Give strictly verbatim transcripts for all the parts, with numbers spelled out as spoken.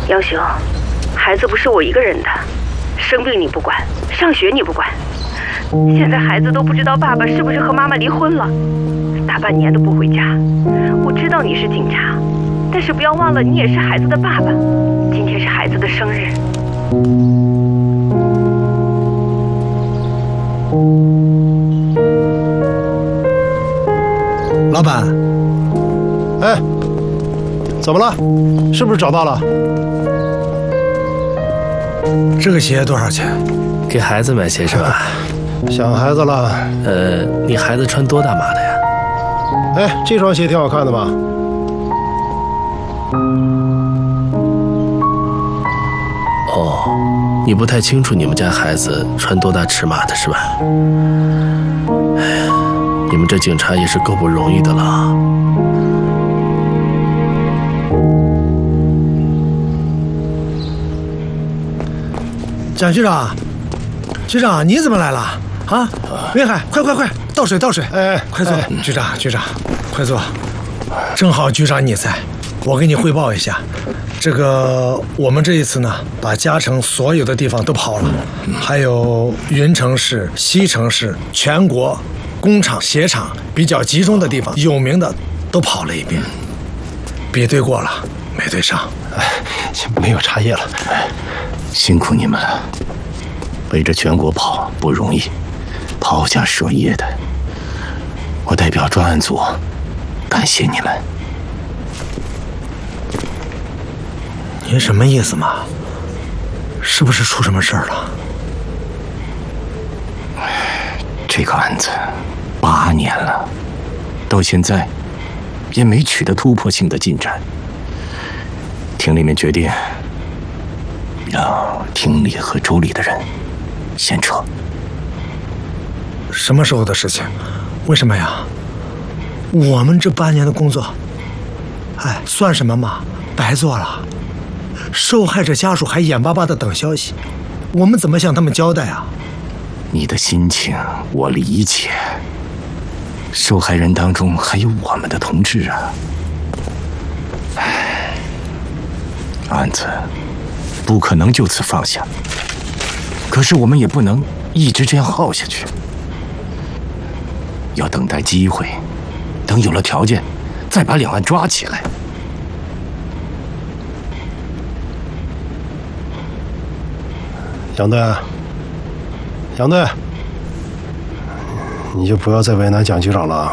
杨雄，孩子不是我一个人的，生病你不管，上学你不管，现在孩子都不知道爸爸是不是和妈妈离婚了，大半年都不回家。我知道你是警察，但是不要忘了你也是孩子的爸爸。今天是孩子的生日。 老板， 哎，怎么了？是不是找到了？ 这个鞋多少钱？ 给孩子买鞋是吧？ 想孩子了。 呃，你孩子穿多大码的呀？ 哎，这双鞋挺好看的吧？ 哦，你不太清楚你们家孩子穿多大尺码的是吧？哎呀，你们这警察也是够不容易的了。 蒋局长，局长你怎么来了？啊，云海，快快快，倒水倒水！ 哎， 快坐， 哎、 局长局长，快坐。正好局长你在，我给你汇报一下，这个我们这一次呢，把嘉诚所有的地方都跑了，还有云城市、西城市，全国工厂、鞋厂比较集中的地方，有名的都跑了一遍，比对过了，没对上， 哎，没有茶叶了。 哎，辛苦你们了，围着全国跑不容易，跑下舍业的，我代表专案组感谢你们。 您什么意思嘛？是不是出什么事儿了？ 这个案子八年了，到现在也没取得突破性的进展。厅里面决定让厅里和周里的人先撤。 什么时候的事情？为什么呀？我们这八年的工作，哎，算什么嘛？白做了。受害者家属还眼巴巴的等消息，我们怎么向他们交代啊？ 你的心情我理解，受害人当中还有我们的同志啊。唉，案子不可能就此放下，可是我们也不能一直这样耗下去，要等待机会，等有了条件，再把两岸抓起来。 杨队，杨队，你就不要再为难蒋局长了，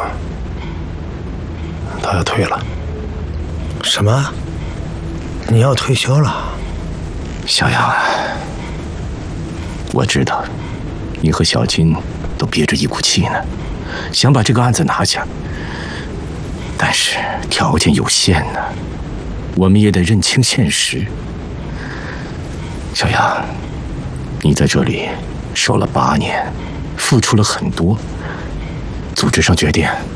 他要退了。 什么？你要退休了？ 小杨啊，我知道你和小金都憋着一股气呢，想把这个案子拿下，但是条件有限呢，我们也得认清现实。小杨，你在这里守了八年，付出了很多，组织上决定